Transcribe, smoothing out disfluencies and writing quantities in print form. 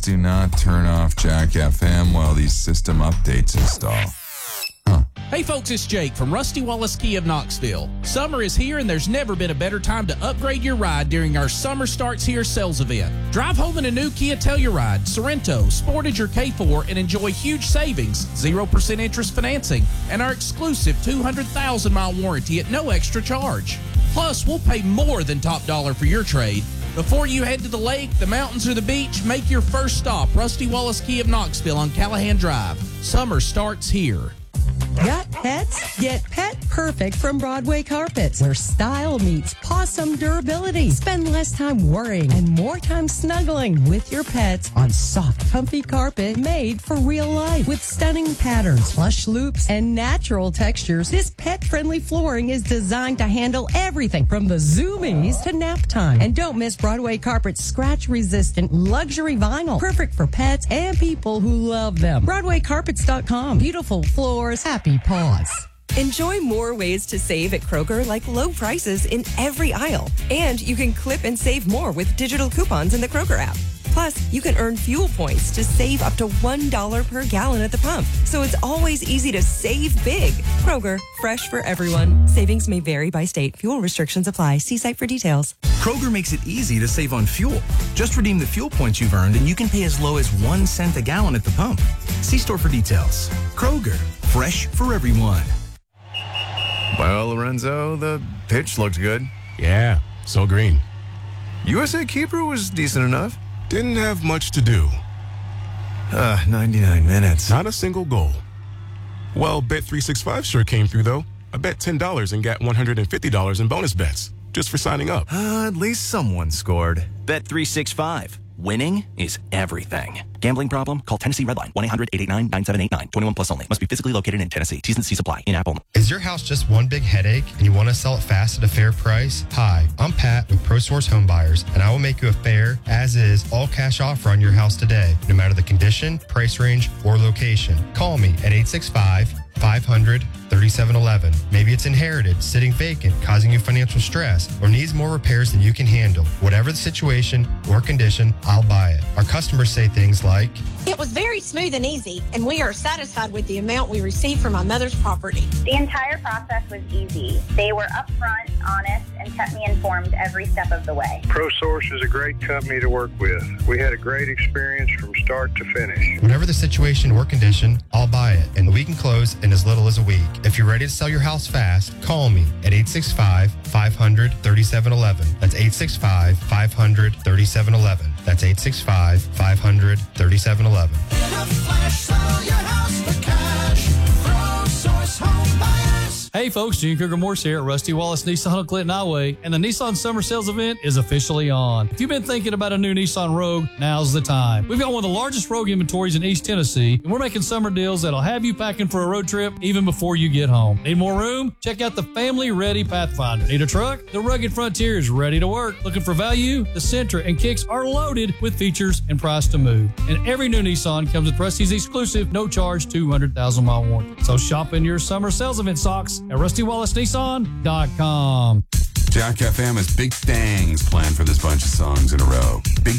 do not turn off Jack FM while these system updates install. Hey folks, it's Jake from Rusty Wallace Kia of Knoxville. Summer is here and there's never been a better time to upgrade your ride during our Summer Starts Here sales event. Drive home in a new Kia Telluride, Sorento, Sportage or K4 and enjoy huge savings, 0% interest financing, and our exclusive 200,000-mile warranty at no extra charge. Plus, we'll pay more than top dollar for your trade. Before you head to the lake, the mountains, or the beach, make your first stop, Rusty Wallace Kia of Knoxville on Callahan Drive. Summer starts here. Got pets? Get Pet Perfect from Broadway Carpets, where style meets possum durability. Spend less time worrying and more time snuggling with your pets on soft, comfy carpet made for real life. With stunning patterns, plush loops, and natural textures, this pet-friendly flooring is designed to handle everything from the zoomies to nap time. And don't miss Broadway Carpet's scratch-resistant luxury vinyl, perfect for pets and people who love them. BroadwayCarpets.com. Beautiful floors, happy paws. Enjoy more ways to save at Kroger, like low prices in every aisle. And you can clip and save more with digital coupons in the Kroger app. Plus, you can earn fuel points to save up to $1 per gallon at the pump. So it's always easy to save big. Kroger, fresh for everyone. Savings may vary by state. Fuel restrictions apply. See site for details. Kroger makes it easy to save on fuel. Just redeem the fuel points you've earned and you can pay as low as 1 cent a gallon at the pump. See store for details. Kroger, fresh for everyone. Well, Lorenzo, the pitch looked good. Yeah, so green. USA keeper was decent enough. Didn't have much to do. 99 minutes. Not a single goal. Well, Bet365 sure came through, though. I bet $10 and got $150 in bonus bets just for signing up. At least someone scored. Bet365. Winning is everything. Gambling problem? Call Tennessee Redline 1-800-889-9789. 21 plus only. Must be physically located in Tennessee. T's and C's apply. In-app only. Is your house just one big headache and you want to sell it fast at a fair price? Hi, I'm Pat with ProSource Home Buyers, and I will make you a fair, as-is, all-cash offer on your house today, no matter the condition, price range, or location. Call me at 865-500-3711. Maybe it's inherited, sitting vacant, causing you financial stress, or needs more repairs than you can handle. Whatever the situation or condition, I'll buy it. Our customers say things like, "It was very smooth and easy, and we are satisfied with the amount we received from my mother's property." The entire process was easy. They were upfront, honest, and kept me informed every step of the way. ProSource is a great company to work with. We had a great experience from start to finish. Whatever the situation or condition, I'll buy it, and we can close in as little as a week. If you're ready to sell your house fast, call me at 865-500-3711. That's 865-500-3711. That's 865-500-3711. In a flash, sell your house for cash. ProSource Home Buyers. Hey folks, Gene Cougar Morse here at Rusty Wallace Nissan of Clinton Highway, and the Nissan Summer Sales event is officially on. If you've been thinking about a new Nissan Rogue, now's the time. We've got one of the largest Rogue inventories in East Tennessee, and we're making summer deals that'll have you packing for a road trip even before you get home. Need more room? Check out the family-ready Pathfinder. Need a truck? The Rugged Frontier is ready to work. Looking for value? The Sentra and Kicks are loaded with features and price to move. And every new Nissan comes with Rusty's exclusive, no-charge 200,000-mile warranty. So shop in your summer sales event socks at RustyWallaceNissan.com. Jack FM has big things planned for this bunch of songs in a row. Big